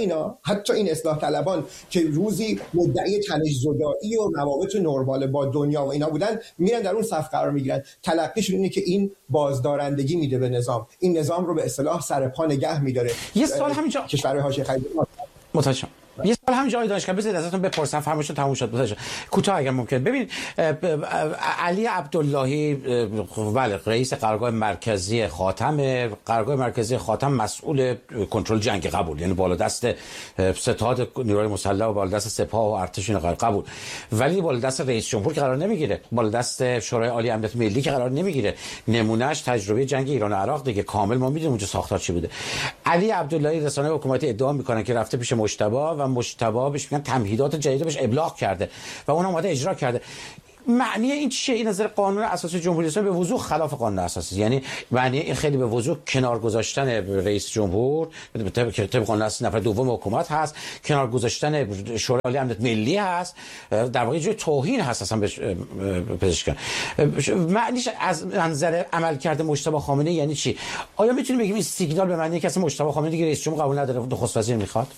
حتی این اصلاح طلبان که روزی مدعی تنش‌زدایی و روابط نرمال با دنیا و اینا بودن، میرن در اون صف قرار میگیرن. تلقیشون اینه که این بازدارندگی میده به نظام، این نظام رو به اصطلاح سر پا نگه میداره. یه سوال همینجا کشورهای حاشیه خلیج متشکرم. حالا همین جای دانشگاه بذارید ازتون بپرسم، فرمایشتون تموم شد. بذارید کوتاه اگر ممکن. ببین علی عبداللهی بله رئیس قرارگاه مرکزی خاتم، قرارگاه مرکزی خاتم مسئول کنترل جنگ قبول، یعنی بالا دست ستاد نیروی مسلح و بالا دست سپاه و ارتش اینا قبول، ولی بالا دست رئیس جمهور قرار نمیگیره، بالا دست شورای عالی امنیت ملی که قرار نمیگیره. نمونهش تجربه جنگ ایران و عراق دیگه، کامل ما میدونیم اونجا ساختار چی بوده. علی عبداللهی رسانه حکومتی ادعا میکنن که رفته پیش مجتبی و مجتبی بهش میگن تمهیدات جدید بهش ابلاغ کرده و اون اومده اجرا کرده. معنی این چیه؟ این نظر قانون اساسی جمهوری اسلامی به وضوح خلاف قانون اساسی، یعنی معنی این خیلی به وضوح کنار گذاشتن رئیس جمهور طبق قانون اساسی نفر دوم حکومت هست، کنار گذاشتن شورای عالی امنیت ملی هست، در واقع جای توهین هست اصلا به پزشکان. معنیش از منظر عملکرد مجتبی خامنه‌ای یعنی چی؟ آیا میتونیم بگیم این سیگنال به معنی که اصلا مجتبی خامنه‌ای دیگه رئیس جمهور قبول نداره، نخست وزیر میخواد؟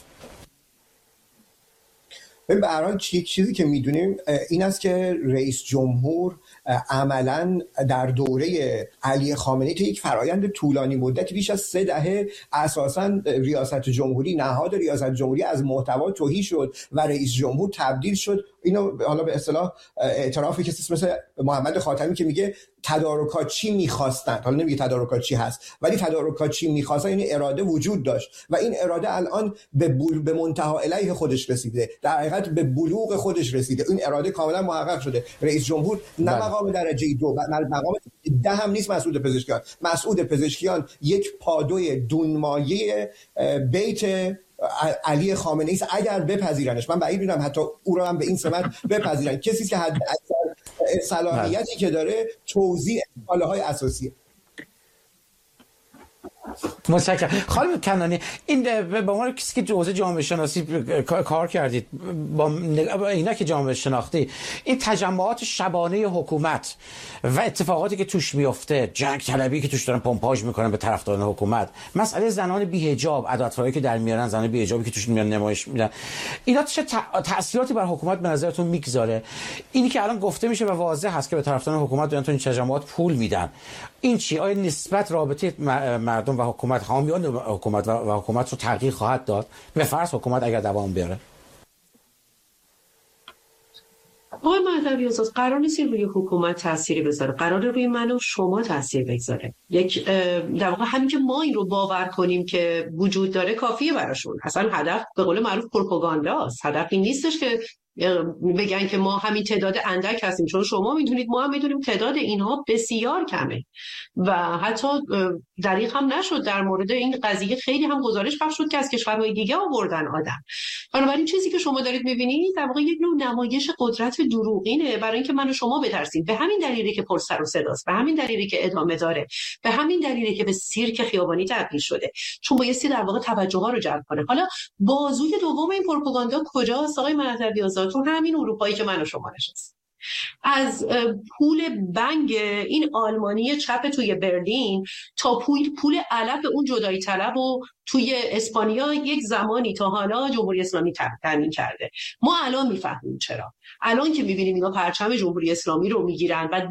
به هر حال چیزی که میدونیم این است که رئیس جمهور عملاً در دوره علی خامنه‌ای تا یک فرایند طولانی مدتی بیش از 3 دهه اساساً ریاست جمهوری، نهاد ریاست جمهوری از محتوا تهی شد و رئیس جمهور تبدیل شد. اینو حالا به اصطلاح اعتراف کسی مثل محمد خاتمی که میگه تدارکات چی می‌خواستند، حالا نمیگه تدارکات چی هست ولی تدارکات چی می‌خواستن، یعنی اراده وجود داشت و این اراده الان به منتها الیه خودش رسیده، در حقیقت به بلوغ خودش رسیده. این اراده کاملا محقق شده. رئیس جمهور نه مقام درجه 2 مقام 10 هم نیست مسعود پزشکیان. مسعود پزشکیان یک پادوی دونمایه بیت علی خامنه‌ای است اگر بپذیرنش. من بعید می‌دونم حتی او را هم به این سمت بپذیرن. کسی که حد صلاحیتی که داره توزیع کالاهای اساسی. متشکرم. خانم کنانی، این به عنوان کسی که حوزه جامعه شناسی کار کردید، با اینا که جامعه شناختی، این تجمعات شبانه حکومت و اتفاقاتی که توش میفته، جنگ طلبی که توش دارن پمپاژ میکنن به طرفداران حکومت، مسئله زنان بی‌حجاب، عدالت‌فرایی که در میارن، زنان بی‌حجابی که توش میان نمایش میدن، اینا چه تأثیراتی بر حکومت به نظرتون میگذاره؟ اینی که الان گفته میشه و واضح هست که به طرفداران حکومت دارن تو این تجمعات پول میدن، این چی؟ آیا نسبت رابطه مردم و حکومت، حامیان حکومت و حکومت رو تغییر خواهد داد؟ به فرض حکومت اگر دوام بیاره. آقای مهدوی عزاز، قرار نیست روی حکومت تأثیری بذاره، قراره روی من و شما تأثیر بگذاره. در واقع همین که ما این رو باور کنیم که وجود داره کافیه براشون. اصلا هدف به قول معروف پروپاگانداست. هدفی نیستش که بگن که ما همین تعداد اندک هستیم، چون شما میدونید، ما هم میدونیم تعداد اینها بسیار کمه و حتی دریغ هم نشد در مورد این قضیه. خیلی هم گزارش پخش شد که از کشورهای دیگه آوردن آدم. بنابراین چیزی که شما دارید میبینید در واقع یک نوع نمایش قدرت دروغینه برای اینکه من و شما بترسیم. به همین دلیلی که پر سر و صداست، به همین دلیلی که ادامه داره، به همین دلیلی که به سیرک خیابانی تبدیل شده، چون بایستی در واقع توجه ها رو جلب کنه. حالا بازوی دوم این پروپاگاندا کجاست آقای مهدوی عزاز؟ تو همین اروپایی که من و شما نشست. از پول بنگ این آلمانی چپ توی برلین تا پول علف اون جدایی طلب و توی اسپانیا یک زمانی تا حالا جمهوری اسلامی تامین کرده. ما الان میفهمیم چرا. الان که میبینیم اینا پرچم جمهوری اسلامی رو میگیرن و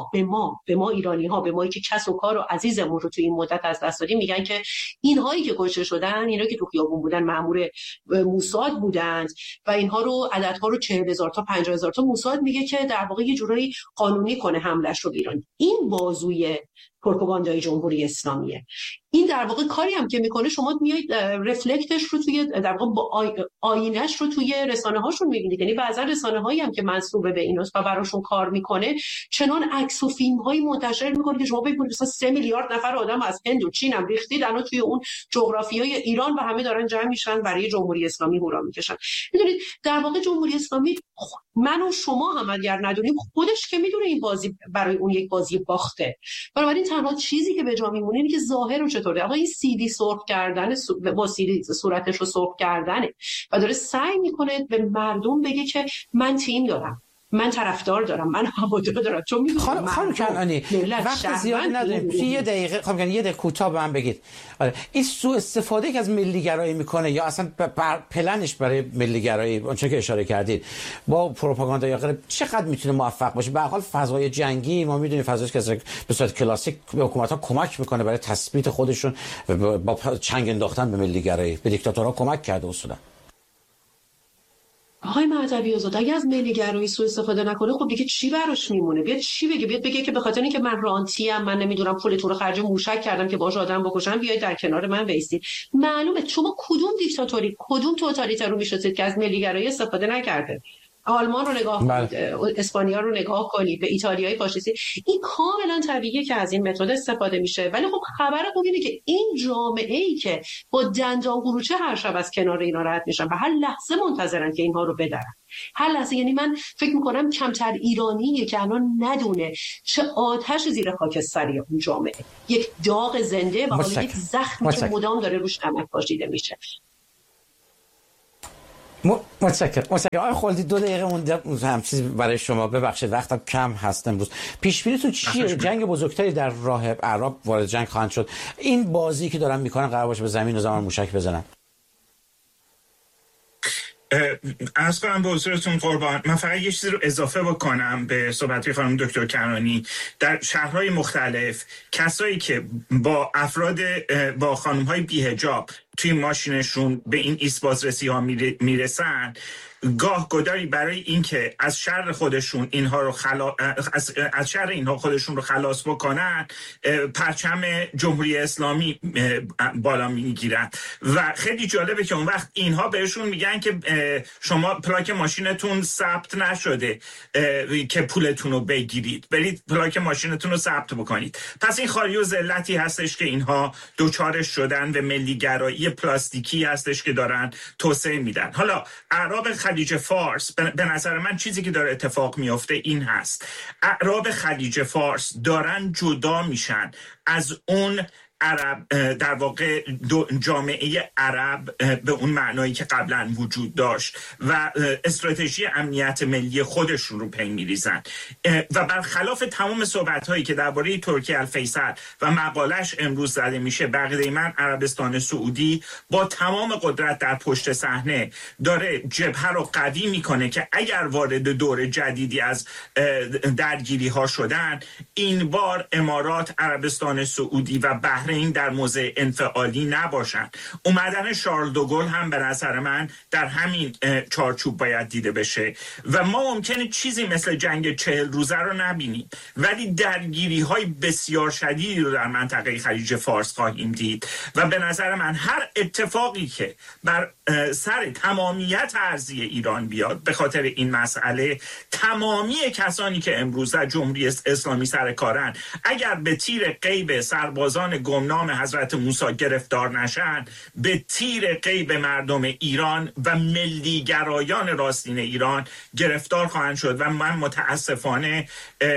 به ما ایرانی ها، به ما که کس و کار و عزیزمون رو توی این مدت از دست دادیم، میگن که اینهایی که کشته شدن، اینا که تو خیابون بودن مأمور موساد بودند و اینها رو عددها رو 40,000 تا 50,000 تا موساد میگه که در واقع یه جورایی قانونی کنه حملش رو ایران. این بازوی پروپاگاندای جمهوری اسلامیه. این در واقع کاری هم که میکنه، شما میایید رفلکتش رو توی در واقع با آینش رو توی رسانه هاشون میبینید. یعنی بعضا رسانه هایی هم که منسوب به ایناست و براشون کار میکنه چنان عکس و فیلم هایی منتشر میکنه که شما ببینید مثلا 3 میلیارد نفر آدم از هند و چین هم ریختید الان توی اون جغرافیای ایران و همه دارن جمع میشن برای جمهوری اسلامی هورا میکشن. میدونید در واقع جمهوری اسلامی، من و شما هم اگر ندونیم، خودش که میدونه این بازی برای اون یک بازی باخته. بنابراین تنها چیزی که به جا میمونه اینه که ظاهر رو چطوره. آقا این CD سرخ کردن، با CD صورتش رو سرخ کردنه و داره سعی میکنه به مردم بگه که من تیم دارم، من طرفدار دارم، من هوادار دارم. چون میدونم خانم کنانی وقت زیاد نداریم، یه دقیقه خانم کنانی، یه دقیقه کوتاه به من بگید. این سوء استفاده که از ملی گرایی میکنه یا اصلا پلنش برای ملی گرایی اونچه که اشاره کردید با پروپاگاندا یا غیره چقدر میتونه موفق باشه؟ به هر حال فضای جنگی ما میدونیم فضایی که به صورت کلاسیک به حکومت‌ها کمک میکنه برای تثبیت خودشون، با چنگ انداختن به ملی گرایی به دیکتاتورها کمک کرده اصولا. آقای مهدوی آزاد اگه از ملی‌گرایی سوء استفاده نکنه خب دیگه چی براش میمونه؟ بیاد چی بگه؟ بیاد بگه که به خاطر اینکه من رانتیم، من نمیدونم پولتون رو خرج موشک کردم که باهاش آدم بکشم، بیاید در کنار من وایسید. معلومه شما کدوم دیکتاتوری، کدوم توتالیتر رو میشناسید که از ملی‌گرایی استفاده نکرده؟ آلمان رو نگاه کنید، اسپانیا رو نگاه کنید، به ایتالیای فاشیستی. این کاملا طبیعیه که از این متد استفاده میشه. ولی خب خبر خوب اینه که این جامعه‌ای که با دندان قروچه هر شب از کنار اینا رد میشن و هر لحظه منتظرن که اینها رو بدرن، هر لحظه. یعنی من فکر میکنم کمتر ایرانیه که الان ندونه چه آتش زیر خاکستری اون جامعه، یک داغ زنده و حالا یک زخمی که مدام داره روش نمک پاشیده میشه. متشکرم. آقای خلدی 2 دقیقه مونده هم چیزی برای شما، ببخشید وقتم کم هست امروز. پیش بینیتون چیه؟ جنگ بزرگتری در راه، اعراب وارد جنگ خواهند شد. این بازی که دارن میکنن قرار باشه به زمین و زمان موشک بزنن؟ عرض کنم به حضورتون قربان، من فقط یه چیزی رو اضافه بکنم به صحبت‌های خانم دکتر کنانی. در شهرهای مختلف کسایی که با افراد، با خانم‌های بی‌حجاب توی ماشینشون به این ایست بازرسی ها میرسن، گاه گداری برای اینکه از شر خودشون اینها رو از شر اینها خودشون رو خلاص بکنن، پرچم جمهوری اسلامی بالا میگیرن و خیلی جالبه که اون وقت اینها بهشون میگن که شما پلاک ماشینتون ثبت نشده که پولتون رو بگیرید، برید پلاک ماشینتون رو ثبت بکنید. پس این خاری و ذلتی هستش که اینها دوچارش شدن و ملی‌گرایی پلاستیکی هستش که دارن توسعه میدن. حالا اعراب خلیج فارس، به نظر من چیزی که داره اتفاق میفته این هست: اعراب خلیج فارس دارن جدا میشن از اون عرب، در واقع جامعه عرب به اون معنایی که قبلا وجود داشت و استراتژی امنیت ملی خودشون رو پی می‌ریزن و برخلاف تمام صحبت‌هایی که درباره ترکیه الفیصل و مقالش امروز زده میشه، بقیه من عربستان سعودی با تمام قدرت در پشت صحنه داره جبهه رو قوی میکنه که اگر وارد دور جدیدی از درگیری ها شدن، این بار امارات، عربستان سعودی و بحرین در موضع انفعالی نباشن. اومدن شارل دوگل هم به نظر من در همین چارچوب باید دیده بشه و ما ممکنه چیزی مثل جنگ 40 روزه رو نبینیم، ولی درگیری های بسیار شدیدی رو در منطقه خلیج فارس خواهیم دید و به نظر من هر اتفاقی که بر سر تمامیت ارضی ایران بیاد به خاطر این مسئله، تمامی کسانی که امروز در جمهوری اسلامی سر کارن اگر به تیر غیب سربازان گمنام حضرت موسی گرفتار نشن، به تیر غیب مردم ایران و ملی‌گرایان راستین ایران گرفتار خواهند شد و من متاسفانه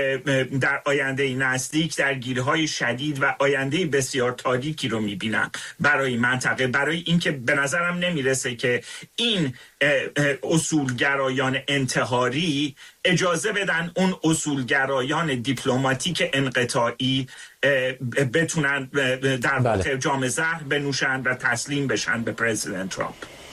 در آینده نزدیک درگیری‌های شدید و آینده بسیار تاریکی رو می‌بینم برای منطقه، برای اینکه به نظرم نمیرسه که این اصولگرایان انتحاری اجازه بدن اون اصولگرایان دیپلماتیک انقطاعی بتونن در واقع جام زهر بنوشن و تسلیم بشن به پرزیدنت ترامپ.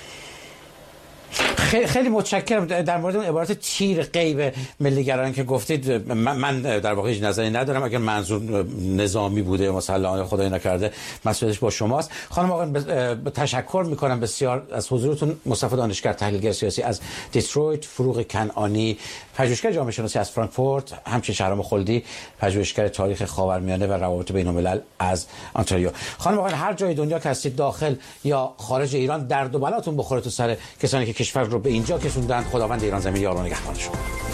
خیلی متشکرم. در مورد اون عبارت تیر غیب ملی‌گرایان که گفتید، من در واقع هیچ نظری ندارم. اگر منظور نظامی بوده مسلحانه خدای نکرده مسئولیتش با شماست. خانم آقایان تشکر میکنم بسیار از حضورتون. مصطفی دانشگر، تحلیلگر سیاسی از دیترویت، فروغ کنعانی پژوهشگر جامعه شناسی از فرانکفورت، همچنین شهرام خلدی پژوهشگر تاریخ خاورمیانه و روابط بین‌الملل از آنتاریو. خانم آقایان هر جای دنیا که هستید، داخل یا خارج ایران، درد و بلاتون بخوره تو سر کسانی که کشور رو به اینجا کشوندن. خداوند ایران زمین یار و نگهبان شما.